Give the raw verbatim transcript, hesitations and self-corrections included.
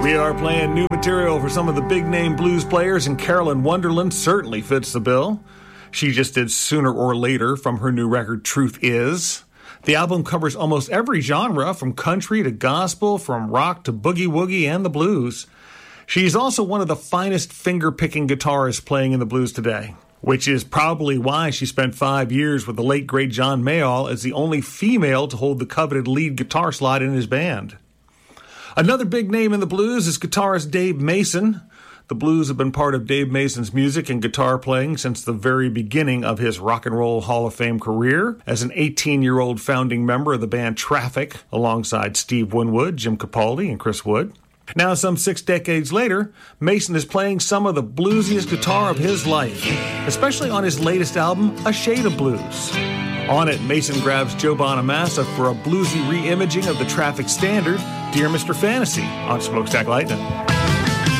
We are playing new material for some of the big-name blues players, and Carolyn Wonderland certainly fits the bill. She just did Sooner or Later from her new record, Truth Is. The album covers almost every genre, from country to gospel, from rock to boogie-woogie and the blues. She's also one of the finest finger-picking guitarists playing in the blues today, which is probably why she spent five years with the late, great John Mayall as the only female to hold the coveted lead guitar slot in his band. Another big name in the blues is guitarist Dave Mason. The blues have been part of Dave Mason's music and guitar playing since the very beginning of his Rock and Roll Hall of Fame career as an eighteen-year-old founding member of the band Traffic, alongside Steve Winwood, Jim Capaldi, and Chris Wood. Now, some six decades later, Mason is playing some of the bluesiest guitar of his life, especially on his latest album, A Shade of Blues. On it, Mason grabs Joe Bonamassa for a bluesy re-imaging of the Traffic standard, Dear Mister Fantasy, on Smokestack Lightning.